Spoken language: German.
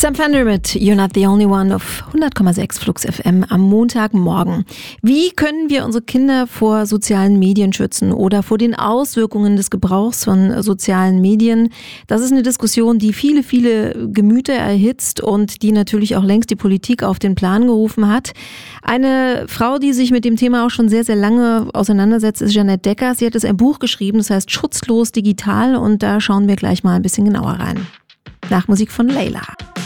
Sam Fender mit You're Not the Only One auf 100,6 Flux FM am Montagmorgen. Wie können wir unsere Kinder vor sozialen Medien schützen oder vor den Auswirkungen des Gebrauchs von sozialen Medien? Das ist eine Diskussion, die viele Gemüter erhitzt und die natürlich auch längst die Politik auf den Plan gerufen hat. Eine Frau, die sich mit dem Thema auch schon sehr lange auseinandersetzt, ist Jeanette Decker. Sie hat jetzt ein Buch geschrieben, das heißt Schutzlos digital, und da schauen wir gleich mal ein bisschen genauer rein. Nach Musik von Layla.